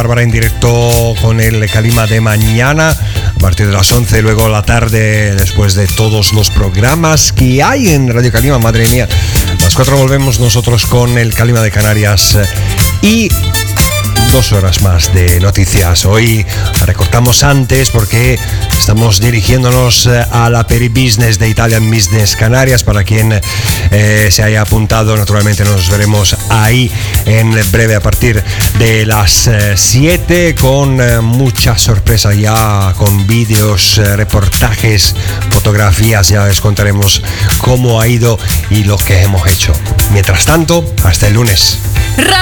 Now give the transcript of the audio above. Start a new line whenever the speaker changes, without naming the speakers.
Bárbara en directo con el Calima de mañana, a partir de las 11, luego la tarde, después de todos los programas que hay en Radio Calima. Madre mía, a las 4 volvemos nosotros con el Calima de Canarias y 2 horas más de noticias. Hoy recortamos antes porque estamos dirigiéndonos a la Peribusiness de Italian Business Canarias. Para quien se haya apuntado, naturalmente nos veremos ahí en breve a partir de las 7 con mucha sorpresa ya, con vídeos, reportajes, fotografías. Ya les contaremos cómo ha ido y lo que hemos hecho. Mientras tanto, hasta el lunes.